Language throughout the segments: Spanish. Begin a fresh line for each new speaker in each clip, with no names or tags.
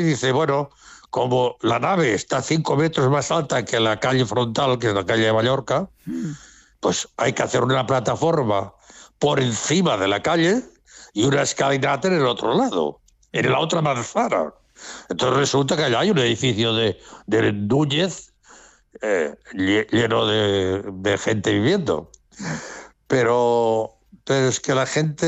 dice, bueno, como la nave está 5 metros más alta que la calle frontal, que es la calle de Mallorca, pues hay que hacer una plataforma por encima de la calle y una escalinata en el otro lado, en la otra manzana. Entonces resulta que allá hay un edificio de Núñez lleno de gente viviendo. Pero es que la gente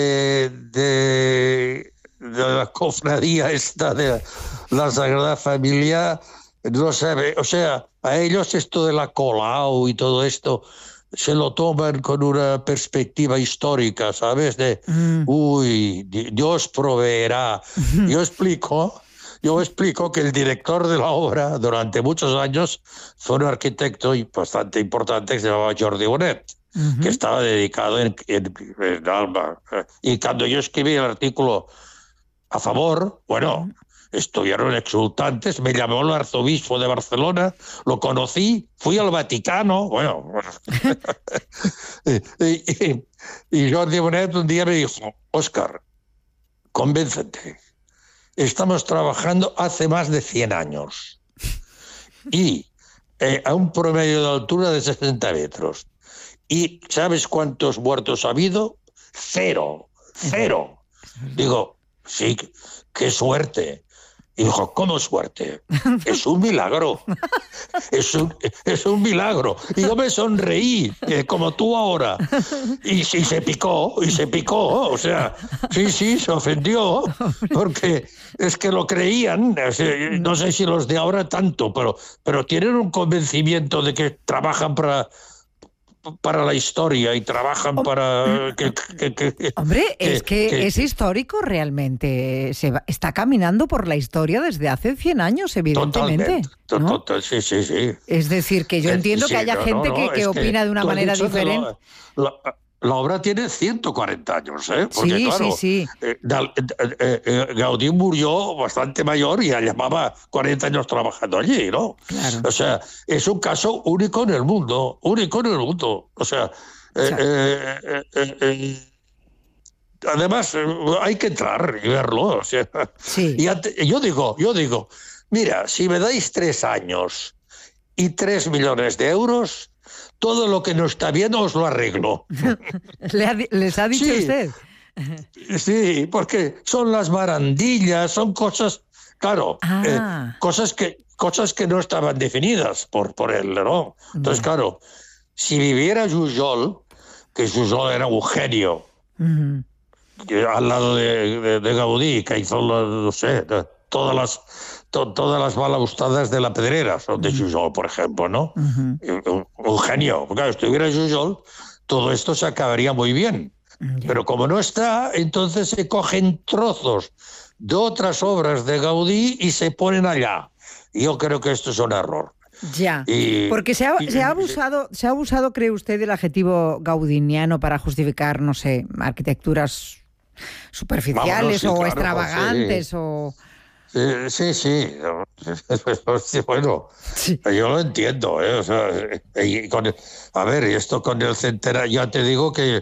de la cofradía esta de la Sagrada Familia no sabe, o sea, a ellos esto de la Colau y todo esto se lo toman con una perspectiva histórica, ¿sabes? Uy, Dios proveerá. Yo explico que el director de la obra durante muchos años fue un arquitecto bastante importante que se llamaba Jordi Bonet, que estaba dedicado en Alba. Y cuando yo escribí el artículo a favor, bueno, estuvieron exultantes, me llamó el arzobispo de Barcelona, lo conocí, fui al Vaticano, bueno. y Jordi Bonet un día me dijo, Óscar, convéncete. Estamos trabajando hace más de 100 años y a un promedio de altura de 60 metros. ¿Y sabes cuántos muertos ha habido? Cero. Digo, sí, qué suerte. Y dijo, ¿cómo suerte? Es un milagro. Es un milagro. Y yo me sonreí, como tú ahora. Y se picó. O sea, sí, se ofendió, porque es que lo creían. O sea, no sé si los de ahora tanto, pero tienen un convencimiento de que trabajan para la historia y trabajan para...
Hombre, es que es histórico realmente. Está caminando por la historia desde hace 100 años, evidentemente.
Totalmente, ¿no? Sí.
Es decir, que yo entiendo que haya gente que opina de una manera diferente.
La obra tiene 140 años, ¿eh? Porque,
sí.
Gaudí murió bastante mayor y ya llevaba 40 años trabajando allí, ¿no?
Claro.
O sea, es un caso único en el mundo. O sea, además hay que entrar y verlo. O sea,
sí.
Yo digo, mira, si me dais 3 años y 3 millones de euros... todo lo que no está bien os lo arreglo.
¿Les ha dicho usted?
Sí, porque son las barandillas, son cosas, claro, cosas que no estaban definidas por él, ¿no? Entonces, claro, si viviera Jujol, que Jujol era un genio, al lado de Gaudí, que hizo, no sé, todas las balaustradas de la Pedrera son de Jujol, por ejemplo, ¿no? Un genio. Claro, si estuviera Jujol, todo esto se acabaría muy bien. Pero como no está, entonces se cogen trozos de otras obras de Gaudí y se ponen allá. Yo creo que esto es un error.
Ya, porque se ha abusado, ¿cree usted, del adjetivo gaudiniano para justificar, no sé, arquitecturas superficiales o extravagantes o...
Sí. Bueno, yo lo entiendo, ¿eh? O sea, esto con el centenario, ya te digo que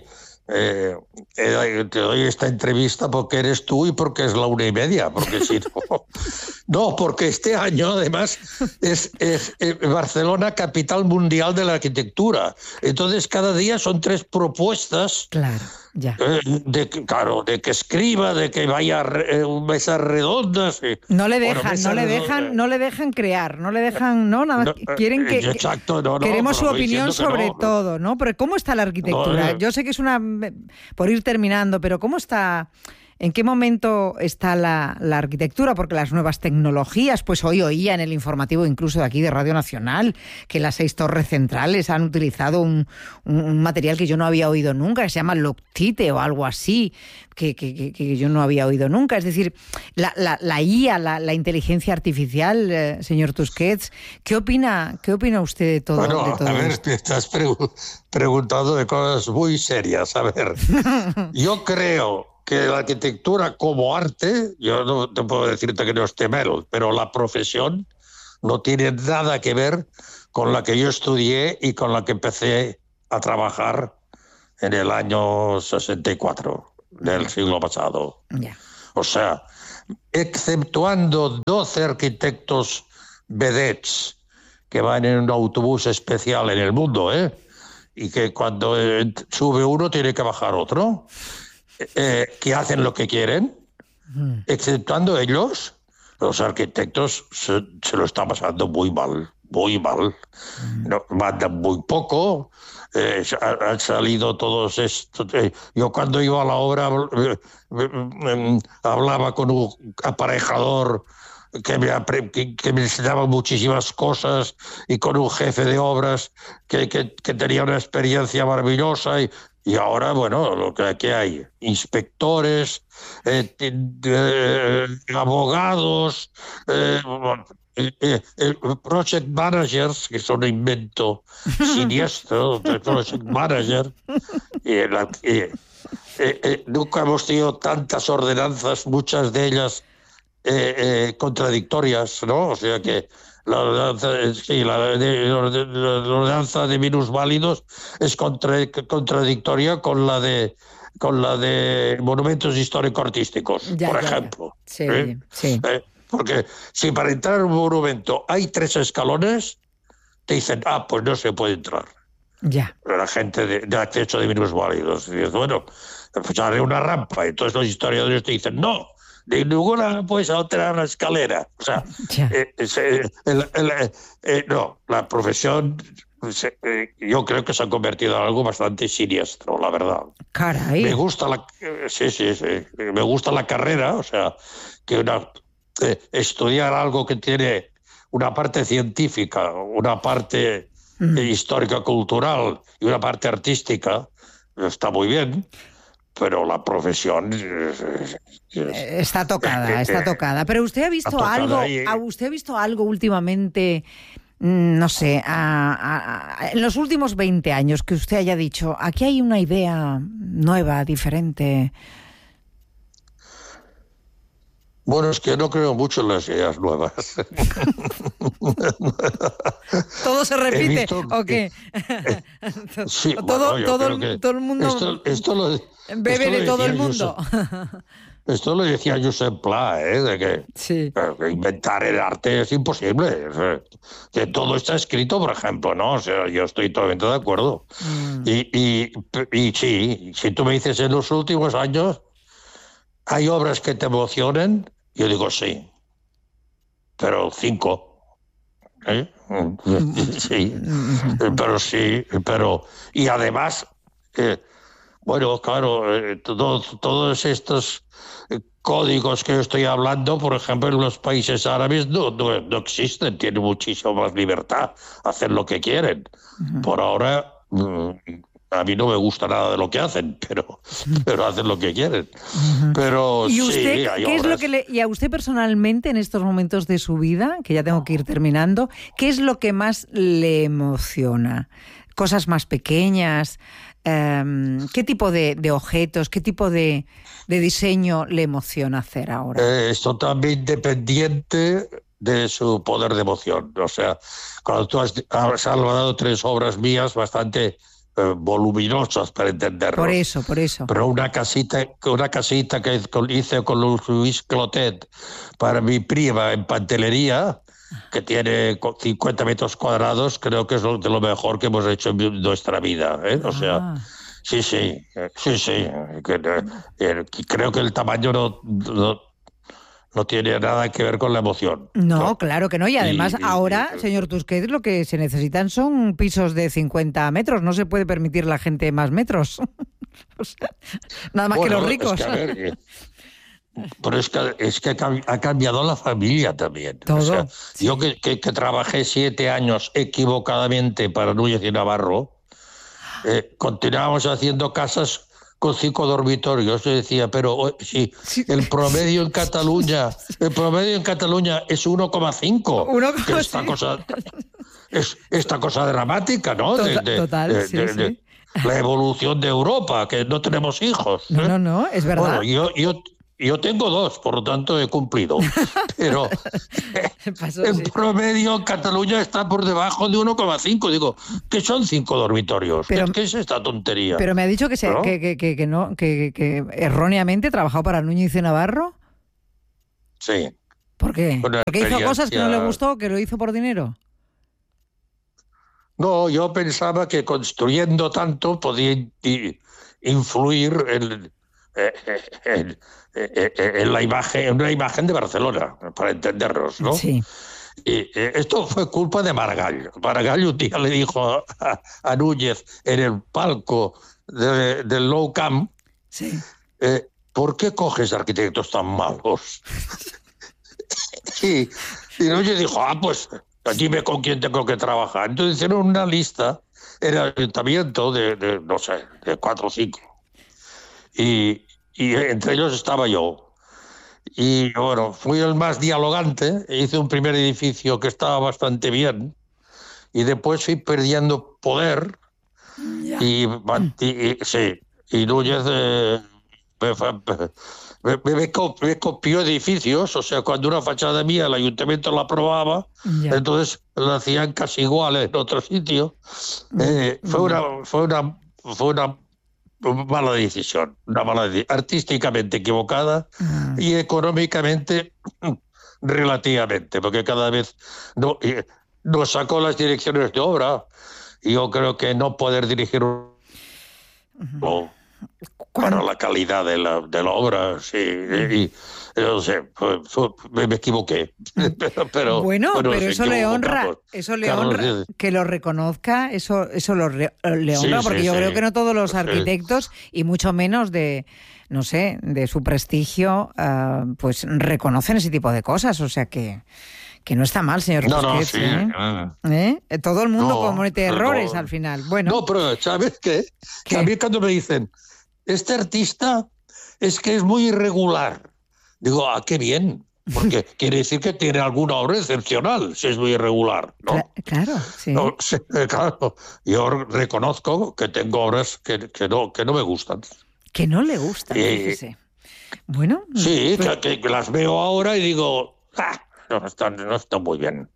te doy esta entrevista porque eres tú y porque es la 1:30, porque si no... No, porque este año, además, es Barcelona capital mundial de la arquitectura. Entonces, cada día son 3 propuestas.
Claro, ya.
De que escriba, de que vaya mesas redondas.
No le dejan crear, no le dejan, no, nada más. Quieren que...
Exacto,
queremos su opinión sobre todo, ¿no? Pero ¿cómo está la arquitectura? Yo sé que es por ir terminando, pero ¿cómo está... ¿En qué momento está la arquitectura? Porque las nuevas tecnologías, pues hoy oía en el informativo incluso de aquí de Radio Nacional que las 6 torres centrales han utilizado un material que yo no había oído nunca, que se llama Loctite o algo así, que yo no había oído nunca. Es decir, la IA, la inteligencia artificial, señor Tusquets, ¿qué opina usted de todo,
bueno,
de todo
a ver,
esto?
te estás preguntando de cosas muy serias. A ver, yo creo que la arquitectura como arte, yo no te puedo decirte que no esté mal, pero la profesión no tiene nada que ver con la que yo estudié y con la que empecé a trabajar en el año 64 del siglo pasado.
Yeah.
O sea, exceptuando 12 arquitectos vedettes que van en un autobús especial en el mundo, y que cuando sube uno tiene que bajar otro, que hacen lo que quieren, exceptuando ellos, los arquitectos se lo están pasando muy mal. No, mandan muy poco. Han salido todos estos. Yo cuando iba a la obra hablaba con un aparejador que me enseñaba muchísimas cosas, y con un jefe de obras que tenía una experiencia maravillosa, y ahora, bueno, lo que aquí hay, inspectores, abogados, project managers, que son un invento siniestro de project manager, nunca hemos tenido tantas ordenanzas, muchas de ellas contradictorias, ¿no? O sea que la ordenanza de minusválidos es contradictoria con la de monumentos histórico-artísticos, por ejemplo.
Sí, sí.
Porque si para entrar a un monumento hay 3 escalones, te dicen, pues no se puede entrar.
Ya.
La gente de acceso de minusválidos. Y dices, bueno, pues haré una rampa. Entonces los historiadores te dicen, no, de ninguna puedes alterar la escalera. O sea, no, la profesión, yo creo que se ha convertido en algo bastante siniestro, la verdad.
Caray.
Me gusta me gusta la carrera, o sea, que estudiar algo que tiene una parte científica, una parte histórica cultural y una parte artística, está muy bien. Pero la profesión
está tocada. Pero usted ha visto algo últimamente, no sé, en los últimos 20 años que usted haya dicho, aquí hay una idea nueva, diferente.
Bueno, es que no creo mucho en las ideas nuevas.
¿Todo se repite o qué?
Sí,
todo el mundo bebe de todo el mundo.
Esto lo decía Josep Pla, de que inventar el arte es imposible. Que todo está escrito, por ejemplo, ¿no? O sea, yo estoy totalmente de acuerdo. Y sí, si tú me dices en los últimos años, ¿hay obras que te emocionen? Yo digo sí, pero 5. Sí, pero y además, bueno, claro, todos estos códigos que yo estoy hablando, por ejemplo, en los países árabes no existen, tienen muchísimo más libertad, hacer lo que quieren. Por ahora, a mí no me gusta nada de lo que hacen, pero hacen lo que quieren. Pero
¿Y usted,
sí, hay
qué
obras.
Es lo que y a usted personalmente en estos momentos de su vida, que ya tengo que ir terminando, ¿qué es lo que más le emociona? ¿Cosas más pequeñas? ¿Qué tipo de objetos, qué tipo de diseño le emociona hacer ahora?
Es totalmente independiente de su poder de emoción. O sea, cuando tú has salvado 3 obras mías bastante voluminosas para entenderlos.
Por eso.
Pero una casita que hice con Luis Clotet para mi prima en Pantelería, que tiene 50 metros cuadrados, creo que es de lo mejor que hemos hecho en nuestra vida. O sea, sí. Creo que el tamaño no tiene nada que ver con la emoción.
No, claro que no. Y además ahora, señor Tusquets, lo que se necesitan son pisos de 50 metros. No se puede permitir la gente más metros. O sea, nada más que los ricos.
Pero es que ha cambiado la familia también.
Todo.
O sea, yo que trabajé 7 años equivocadamente para Núñez y Navarro, continuábamos haciendo casas con 5 dormitorios. Yo decía, pero sí, el promedio en Cataluña es 1,5. Esta cosa dramática, ¿no?
Total, sí.
La evolución de Europa, que no tenemos hijos.
No, es verdad.
Bueno, yo tengo 2, por lo tanto he cumplido. Pero en promedio en Cataluña está por debajo de 1,5. Digo, ¿qué son 5 dormitorios? ¿Qué es esta tontería?
Pero me ha dicho que erróneamente trabajado para Núñez y Navarro.
sí.
¿Por qué? ¿Porque hizo cosas que no le gustó, que lo hizo por dinero?
No, yo pensaba que construyendo tanto podía influir en la imagen, en una imagen de Barcelona, para entendernos, ¿no?
Sí.
Y esto fue culpa de Maragall. Maragall un día le dijo a Núñez en el palco del Nou Camp,
sí.
¿Por qué coges arquitectos tan malos? y Núñez dijo, pues dime con quién tengo que trabajar. Entonces hicieron una lista en el ayuntamiento de no sé, de 4 o 5. Y entre ellos estaba yo. Y bueno, fui el más dialogante, hice un primer edificio que estaba bastante bien, y después fui perdiendo poder, y Núñez me copió edificios, o sea, cuando una fachada mía el ayuntamiento la aprobaba, entonces la hacían casi igual en otro sitio. Fue una mala decisión, artísticamente equivocada y económicamente relativamente, porque cada vez nos sacó las direcciones de obra, y yo creo que no poder dirigir para la calidad de la obra, sí, y no sé, me equivoqué. pero
eso le honra, que lo reconozca, eso le honra, porque yo creo que no todos los arquitectos, y mucho menos de su prestigio, pues reconocen ese tipo de cosas, o sea que no está mal, señor Tusquets. Todo el mundo comete errores al final. Bueno.
No, pero ¿sabes qué? Que a mí cuando me dicen, este artista es que es muy irregular, digo, qué bien, porque quiere decir que tiene alguna obra excepcional, si es muy irregular, ¿no?
Claro, sí.
No, sí, claro. Yo reconozco que tengo obras que no me gustan.
Que no le gustan, fíjese. Bueno.
Sí, que las veo ahora y digo, no están muy bien.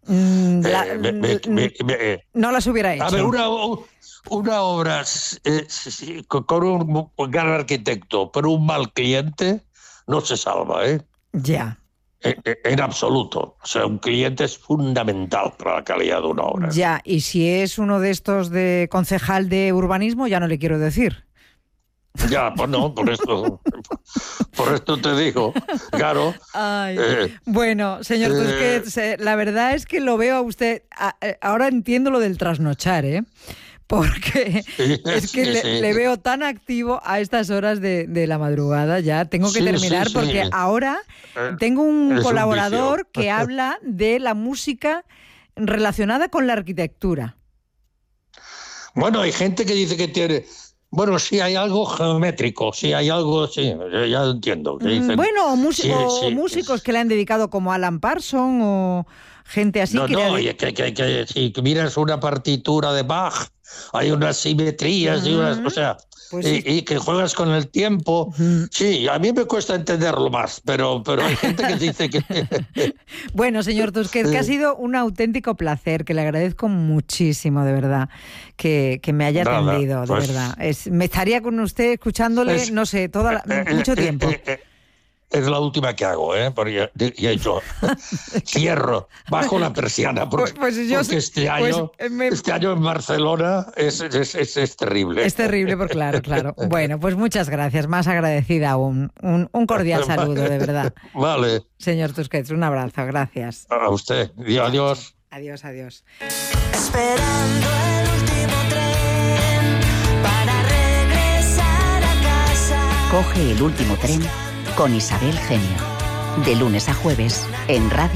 No las hubiera hecho.
A ver, una obra con un gran arquitecto, pero un mal cliente, no se salva, ¿eh?
Ya.
En absoluto. O sea, un cliente es fundamental para la calidad de una obra.
Ya, y si es uno de estos de concejal de urbanismo, ya no le quiero decir.
Ya, pues no, por esto te digo, claro.
Bueno, señor Tusquets, la verdad es que lo veo a usted, ahora entiendo lo del trasnochar, porque es que le veo tan activo a estas horas de la madrugada. Ya tengo que terminar porque ahora tengo un colaborador que habla de la música relacionada con la arquitectura.
Bueno, hay gente que dice que tiene... Bueno, sí hay algo geométrico, sí hay algo, sí, ya entiendo. Que dicen,
músicos que le han dedicado, como Alan Parsons o gente así.
Que si miras una partitura de Bach, hay unas simetrías y unas, o sea, pues y que juegas con el tiempo. Sí, a mí me cuesta entenderlo más, pero hay gente que dice que...
Bueno, señor Tusquets, que ha sido un auténtico placer, que le agradezco muchísimo, de verdad, que me haya atendido, de verdad. Me estaría con usted escuchándole, mucho tiempo.
Es la última que hago, porque yo cierro, bajo la persiana, porque este año en Barcelona es terrible.
Es terrible, porque claro. Bueno, pues muchas gracias, más agradecida aún. Un cordial saludo, de verdad.
Vale.
Señor Tusquets, un abrazo, gracias.
A usted, adiós.
Adiós.
Esperando el último tren para regresar a casa.
Coge el último tren con Isabel Genio. De lunes a jueves en Radio